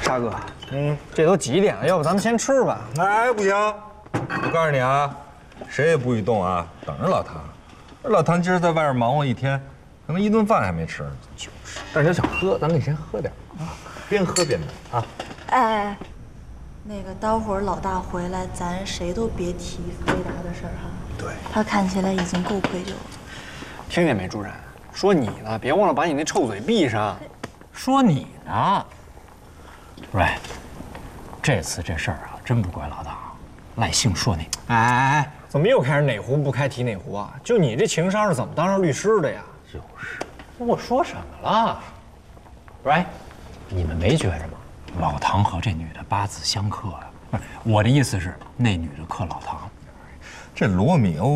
大哥，这都几点了？要不咱们先吃吧？ 哎，不行，我告诉你啊，谁也不许动啊，等着老唐。老唐今儿在外边忙活一天，可能一顿饭还没吃呢。 就是，大家想喝，咱得先喝点啊，边喝边买啊。 哎，那个待会儿老大回来，咱谁都别提飞达的事儿哈。 对， 他看起来已经够愧疚了。 听见没，主任？说你呢，别忘了把你那臭嘴闭上。 说你呢，瑞，这次这事儿啊，真不怪老大，赖姓说你。 哎，怎么又开始哪壶不开提哪壶啊？就你这情商是怎么当上律师的呀？ 就是，我说什么了？瑞，你们没觉着吗？老唐和这女的八字相克啊。不是，我的意思是，那女的克老唐。 这罗密欧